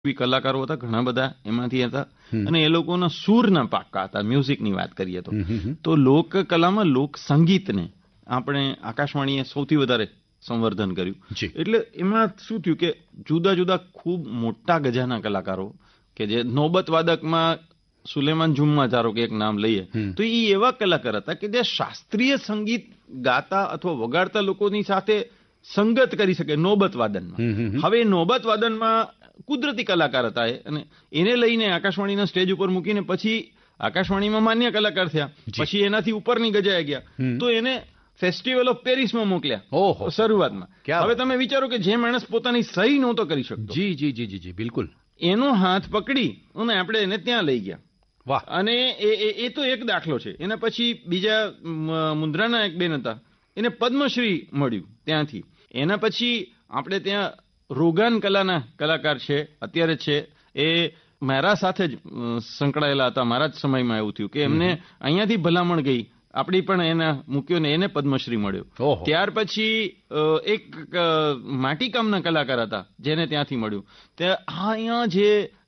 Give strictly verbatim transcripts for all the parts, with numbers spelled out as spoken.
એવી કલાકારો હતા ઘણા બધા એમાંથી હતા અને એ લોકોના સૂરના પાક્કા હતા. મ્યુઝિકની વાત કરીએ તો તો લોક કલામાં લોક સંગીતને આપણે આકાશવાણીએ સૌથી વધારે સંવર્ધન કર્યું. એટલે એમાં શું થયું કે જુદા જુદા ખૂબ મોટા ગજાના કલાકારો કે જે નોબત વાદકમાં સુલેમાન જુમ્મા ધારો કે એક નામ લઈએ તો એ એવા કલાકાર હતા કે જે શાસ્ત્રીય સંગીત ગાતા અથવા વગાડતા લોકોની સાથે સંગત કરી શકે નોબત વાદનમાં. હવે નોબત વાદનમાં કુદરતી કલાકાર હતા એ અને એને લઈને આકાશવાણીના સ્ટેજ ઉપર મૂકીને પછી આકાશવાણીમાં માન્ય કલાકાર થયા. પછી એનાથી ઉપરની ગજાએ ગયા તો એને ફેસ્ટિવલ ઓફ પેરિસમાં મોકલ્યા શરૂઆતમાં. હવે તમે વિચારો કે જે માણસ પોતાની સહી નહોતો કરી શકતો, જી જી જી જી બિલકુલ, એનો હાથ પકડી અને આપણે એને ત્યાં લઈ ગયા. વાહ. અને એ તો એક દાખલો છે. એના પછી બીજા મુન્દ્રાના એક બેન હતા, એને પદ્મશ્રી મળ્યું ત્યાંથી. એના પછી આપણે ત્યાં રોગાન કલાના કલાકાર છે, અત્યારે છે, એ મારા સાથે જ સંકળાયેલા હતા. મારા જ સમયમાં એવું થયું કે એમને અહીંયાથી ભલામણ ગઈ, આપણી પણ એને મૂક્યો ને એને પદ્મશ્રી મળ્યો. ત્યાર પછી એક માટીકામના કલાકાર હતા જેને ત્યાંથી મળ્યું. ત્યાં અહીંયા જે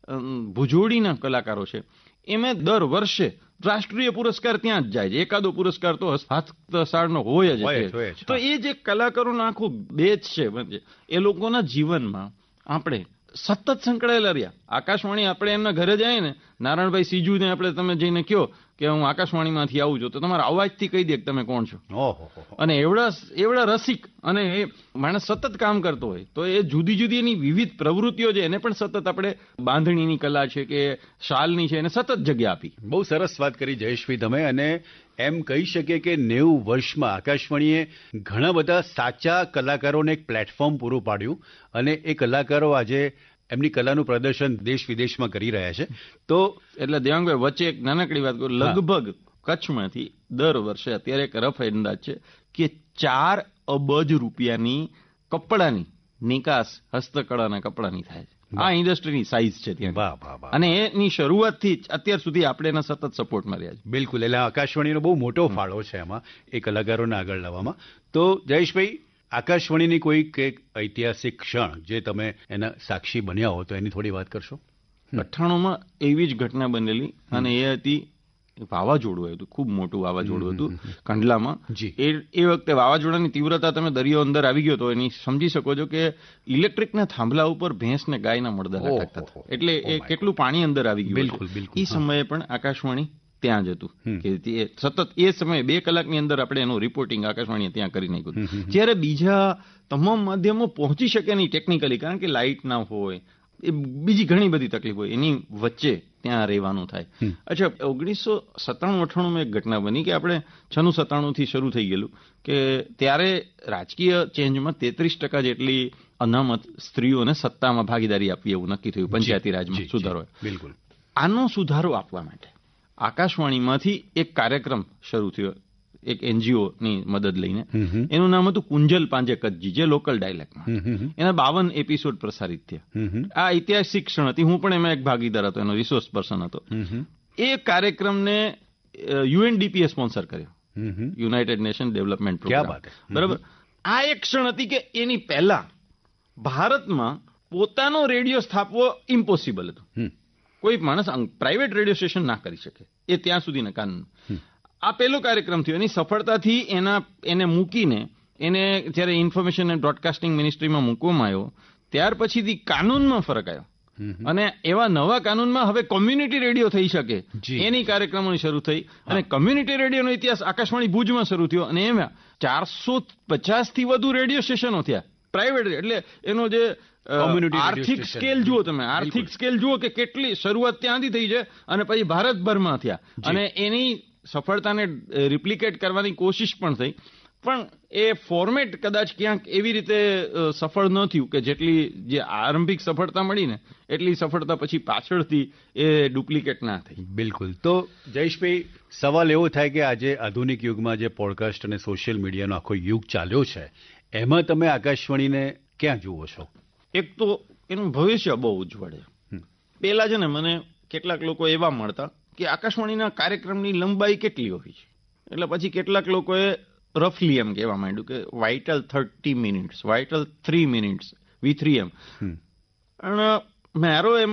ભુજોડીના કલાકારો છે એમાં દર વર્ષે રાષ્ટ્રીય પુરસ્કાર ત્યાં જ જાય છે. એકાદો પુરસ્કાર તો હસ્તસાળનો હોય જ. તો એ જે કલાકારોનો આખો બેચ છે એ લોકોના જીવનમાં આપણે સતત સંકળાયેલા રહ્યા. આકાશવાણી આપણે એમના ઘરે જાય ને, નારાયણભાઈ સીજુને આપણે તમે જઈને કહો કે હું આકાશવાણીમાંથી આવું છું તો તમારા અવાજથી કહી દે કે તમે કોણ છો. અને એવડા એવડા રસિક અને એ માણસ સતત કામ કરતો હોય તો એ જુદી જુદી એની વિવિધ પ્રવૃત્તિઓ છે એને પણ સતત આપણે બાંધણીની કલા છે કે શાલની છે એને સતત જગ્યા આપી. બહુ સરસ વાત કરી જયેશભાઈ તમે. અને એમ કહી શકીએ કે નેવું વર્ષમાં આકાશવાણીએ ઘણા બધા સાચા કલાકારોને એક પ્લેટફોર્મ પૂરું પાડ્યું અને એ કલાકારો આજે એમની કલાનું પ્રદર્શન દેશ વિદેશમાં કરી રહ્યા છે. તો એટલે દેવાંગભાઈ વચ્ચે એક નાનકડી વાત કરું, લગભગ કચ્છમાંથી દર વર્ષે અત્યારે એક રફ અંદાજ છે કે ચાર અબજ રૂપિયાની કપડાની નિકાસ હસ્તકળાના કપડાની થાય છે. આ ઇન્ડસ્ટ્રીની સાઇઝ છે ત્યાં. અને એની શરૂઆતથી અત્યાર સુધી આપણે એના સતત સપોર્ટમાં રહ્યા છે. બિલકુલ. એટલે આકાશવાણીનો બહુ મોટો ફાળો છે એમાં એ કલાકારોને આગળ લાવવામાં. તો જયેશભાઈ, આકાશવાણીની કોઈ એક ઐતિહાસિક ક્ષણ જે તમે એના સાક્ષી બન્યા હો તો એની થોડી વાત કરશો? અઠ્ઠાણુંમાં એવી જ ઘટના બનેલી અને એ હતી વાવાઝોડું હતું, ખૂબ મોટું વાવાઝોડું હતું કંડલામાં. એ એ વખતે વાવાઝોડાની તીવ્રતા તમે દરિયો અંદર આવી ગયો તો એની સમજી શકો છો કે ઇલેક્ટ્રિકના થાંભલા ઉપર ભેંસ ને ગાયના મળદા લટકતા હતા. એટલે એ કેટલું પાણી અંદર આવી ગયું. બિલકુલ બિલકુલ. એ સમયે પણ આકાશવાણી ત્યાં જ હતું કે સતત એ સમયે બે કલાકની અંદર આપણે એનું રિપોર્ટિંગ આકાશવાણીએ ત્યાં કરી નાખ્યું. જ્યારે બીજા તમામ માધ્યમો પહોંચી શકે નહીં ટેકનિકલી, કારણ કે લાઇટ ના હોય, એ બીજી ઘણી બધી તકલીફ હોય, એની વચ્ચે ત્યાં રહેવાનું થાય. અચ્છા, ઓગણીસો સત્તાણું અઠ્ઠાણુંમાં એક ઘટના બની કે આપણે છન્નું સત્તાણુંથી શરૂ થઈ ગયેલું કે ત્યારે રાજકીય ચેન્જમાં તેત્રીસ ટકા જેટલી અનામત સ્ત્રીઓને સત્તામાં ભાગીદારી આપવી એવું નક્કી થયું પંચાયતી રાજમાં સુધારો. બિલકુલ. આનો સુધારો આપવા માટે આકાશવાણીમાંથી એક કાર્યક્રમ શરૂ થયો, એક એનજીઓની મદદ લઈને. એનું નામ હતું કુંજલ પાંજે કચ્જી, જે લોકલ ડાયલેક્ટમાં. એના બાવન એપિસોડ પ્રસારિત થયા. આ ઐતિહાસિક ક્ષણ હતી. હું પણ એમાં એક ભાગીદાર હતો, એનો રિસોર્સ પર્સન હતો. એ કાર્યક્રમને યુએનડીપીએ સ્પોન્સર કર્યો, યુનાઇટેડ નેશન ડેવલપમેન્ટ પ્રોગ્રામ. બરાબર. આ એક ક્ષણ હતી કે એની પહેલા ભારતમાં પોતાનો રેડિયો સ્થાપવો ઇમ્પોસિબલ હતું. કોઈ માણસ પ્રાઇવેટ રેડિયો સ્ટેશન ના કરી શકે, એ ત્યાં સુધીના કાનૂન. આ પહેલો કાર્યક્રમ થયો. એની સફળતાથી એના એને મૂકીને એને જ્યારે ઇન્ફોર્મેશન એન્ડ બ્રોડકાસ્ટિંગ મિનિસ્ટ્રીમાં મૂકવામાં આવ્યો ત્યાર પછીથી કાનૂનમાં ફરક આવ્યો અને એવા નવા કાનૂનમાં હવે કોમ્યુનિટી રેડિયો થઈ શકે એની કાર્યક્રમોની શરૂ થઈ. અને કોમ્યુનિટી રેડિયોનો ઇતિહાસ આકાશવાણી ભુજમાં શરૂ થયો અને એમાં ચારસો પચાસ થી વધુ રેડિયો સ્ટેશનો થયા પ્રાઇવેટ. એટલે એનો જે આર્થિક સ્કેલ જુઓ તમે, આર્થિક સ્કેલ જુઓ કે કેટલી શરૂઆત ત્યાંથી થઈ છે અને પછી ભારતભરમાં થયા. અને એની સફળતાને રિપ્લિકેટ કરવાની કોશિશ પણ થઈ, પણ એ ફોર્મેટ કદાચ ક્યાંક એવી રીતે સફળ ન થયું કે જેટલી જે આરંભિક સફળતા મળી ને એટલી સફળતા પછી પાછળથી એ ડુપ્લિકેટ ના થઈ. બિલકુલ. તો જયેશભાઈ, સવાલ એવો થાય કે આજે આધુનિક યુગમાં જે પોડકાસ્ટ અને સોશિયલ મીડિયાનો આખો યુગ ચાલ્યો છે એમાં તમે આકાશવાણીને ક્યાં જુઓ છો? એક તો એનું ભવિષ્ય બહુ ઉજ્જવળ છે. પહેલા છે ને મને કેટલાક લોકો એવા મળતા કે આકાશવાણીના કાર્યક્રમની લંબાઈ કેટલી હોય છે, એટલે પછી કેટલાક લોકોએ રફલી એમ કહેવા માંડ્યું કે vital thirty minutes, vital three minutes, V three એમ. પણ મારો એમાં